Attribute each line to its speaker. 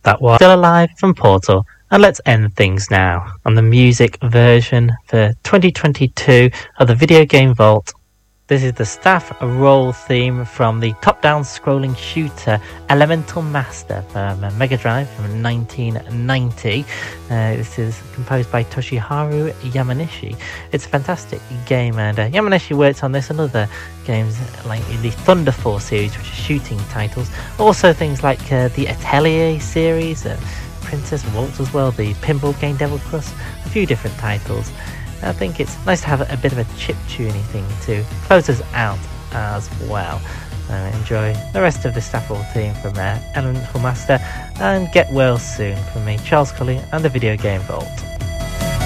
Speaker 1: That was Still Alive from Portal. And let's end things now on the music version for 2022 of the Video Game Vault. This is the staff role theme from the top-down scrolling shooter Elemental Master from Mega Drive from 1990. This is composed by Toshiharu Yamanishi. It's a fantastic game, and Yamanishi worked on this and other games like the Thunder Force series, which are shooting titles. Also things like the Atelier series, Princess Waltz as well, the pinball game Devil Cross, a few different titles. I think it's nice to have a bit of a chip-tuny thing to close us out as well. Enjoy the rest of the staff roll theme from Elemental Master, and get well soon from me, Charles Cully, and the Video Game Vault.